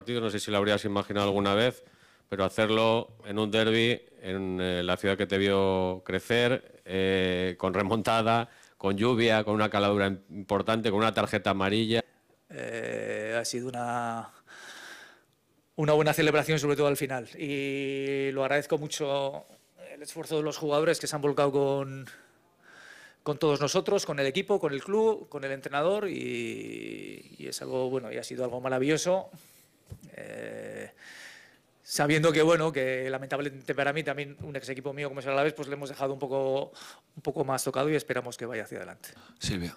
No sé si lo habrías imaginado alguna vez, pero hacerlo en un derbi, en la ciudad que te vio crecer, con remontada, con lluvia, con una caladura importante, con una tarjeta amarilla. Ha sido una buena celebración, sobre todo al final. Y lo agradezco mucho el esfuerzo de los jugadores que se han volcado con todos nosotros, con el equipo, con el club, con el entrenador. Y es algo, bueno, y ha sido algo maravilloso. Sabiendo que, bueno, que lamentablemente para mí también un ex equipo mío como es el Alavés, pues le hemos dejado un poco más tocado y esperamos que vaya hacia adelante. Silvia.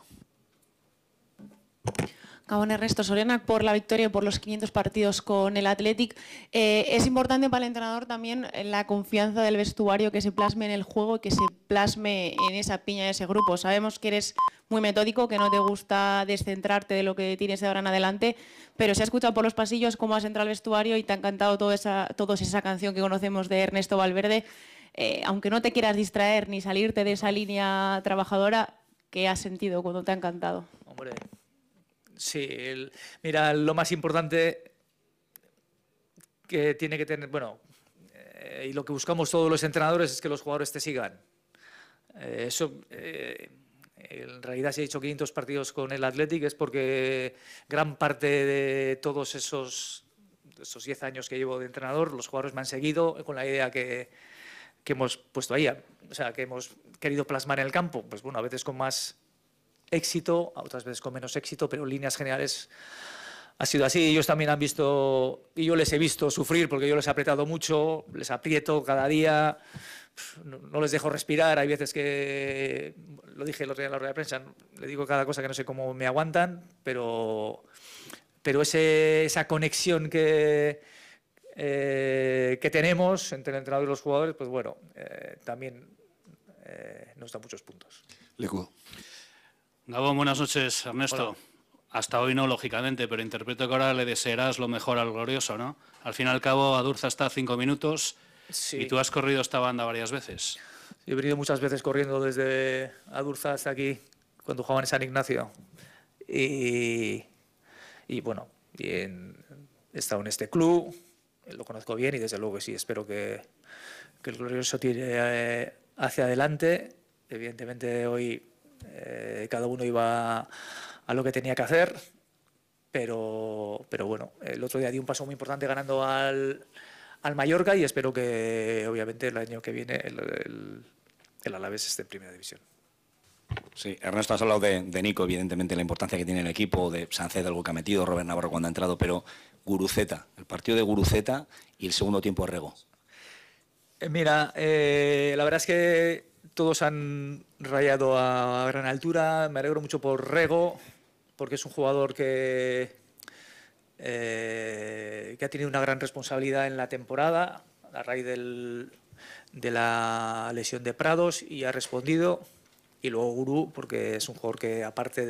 Gabón, Ernesto. Sorionak por la victoria, por los 500 partidos con el Athletic. Es importante para el entrenador también la confianza del vestuario, que se plasme en el juego, que se plasme en esa piña de ese grupo. Sabemos que eres muy metódico, que no te gusta descentrarte de lo que tienes de ahora en adelante, pero se ha escuchado por los pasillos cómo has entrado al vestuario y te ha encantado todos esa canción que conocemos de Ernesto Valverde. Aunque no te quieras distraer ni salirte de esa línea trabajadora, ¿qué has sentido cuando te ha encantado? Hombre, sí, mira, lo más importante que tiene que tener, bueno, y lo que buscamos todos los entrenadores es que los jugadores te sigan. En realidad, si he hecho 500 partidos con el Athletic es porque gran parte de todos esos 10 años que llevo de entrenador, los jugadores me han seguido con la idea que hemos puesto ahí, o sea, que hemos querido plasmar en el campo. Pues bueno, a veces con más éxito, otras veces con menos éxito, pero en líneas generales ha sido así. Ellos también han visto, y yo les he visto sufrir porque yo les he apretado mucho, les aprieto cada día, no les dejo respirar. Hay veces que, lo dije el otro día en la rueda de prensa, le digo cada cosa que no sé cómo me aguantan, pero esa conexión que tenemos entre el entrenador y los jugadores, pues bueno, también nos da muchos puntos. Lecu. Gabón, buenas noches, Ernesto. Hola. Hasta hoy no, lógicamente, pero interpreto que ahora le desearás lo mejor al glorioso, ¿no? Al fin y al cabo, Adurza está a 5 minutos Sí. y tú has corrido esta banda varias veces. He venido muchas veces corriendo desde Adurza hasta aquí, cuando jugaba en San Ignacio. Y bueno, he estado en este club, lo conozco bien y desde luego que sí, espero que el glorioso tire hacia adelante. Evidentemente hoy cada uno iba a lo que tenía que hacer, pero bueno, el otro día di un paso muy importante ganando al Mallorca y espero que obviamente el año que viene el Alavés esté en primera división. Sí, Ernesto, has hablado de Nico, evidentemente la importancia que tiene el equipo, de Sánchez, algo que ha metido, Robert Navarro cuando ha entrado, pero Guruceta, el partido de Guruceta y el segundo tiempo de Rego. Mira, la verdad es que todos han rayado a gran altura. Me alegro mucho por Rego, porque es un jugador que ha tenido una gran responsabilidad en la temporada a raíz de la lesión de Prados y ha respondido. Y luego Guru, porque es un jugador que aparte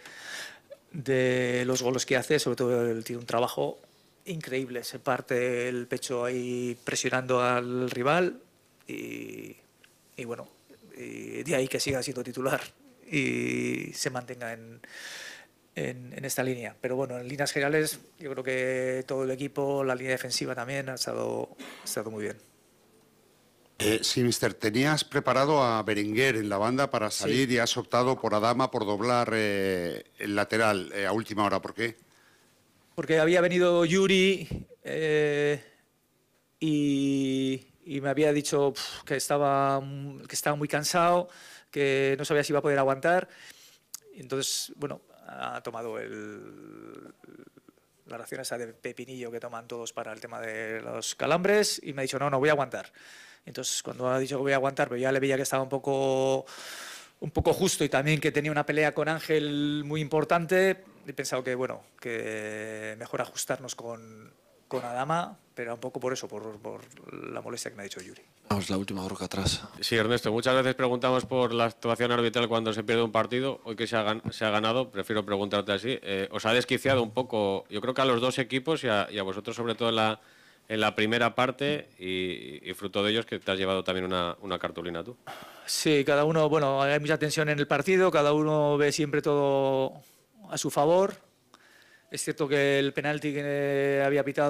de los goles que hace, sobre todo él tiene un trabajo increíble. Se parte el pecho ahí presionando al rival y bueno, y de ahí que siga siendo titular y se mantenga en esta línea. Pero bueno, en líneas generales yo creo que todo el equipo, la línea defensiva también ha estado muy bien. Sí, mister, tenías preparado a Berenguer en la banda para salir Sí. Y has optado por Adama por doblar el lateral a última hora. ¿Por qué? Porque había venido Yuri y me había dicho que estaba muy cansado, que no sabía si iba a poder aguantar. Entonces, bueno, ha tomado la ración esa de pepinillo que toman todos para el tema de los calambres y me ha dicho, no voy a aguantar. Entonces, cuando ha dicho que voy a aguantar, pero ya le veía que estaba un poco justo y también que tenía una pelea con Ángel muy importante, he pensado que, bueno, que mejor ajustarnos con Adama, pero un poco por eso, por la molestia que me ha dicho Yuri. Vamos, la última roca atrás. Sí, Ernesto, muchas veces preguntamos por la actuación arbitral cuando se pierde un partido. Hoy que se ha ganado, prefiero preguntarte así. ¿Os ha desquiciado un poco, yo creo que a los dos equipos y a vosotros sobre todo en la primera parte y fruto de ellos que te has llevado también una cartulina tú? Sí, cada uno, bueno, hay mucha tensión en el partido, cada uno ve siempre todo a su favor Es cierto que el penalti que había pitado